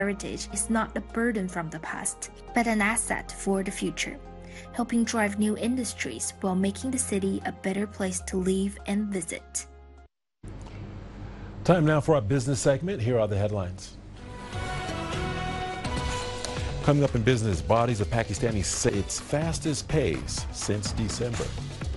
heritage is not a burden from the past, but an asset for the future, helping drive new industries while making the city a better place to live and visit. Time now for our business segment. Here are the headlines. Coming up in business, bodies of Pakistanis say its fastest pace since December.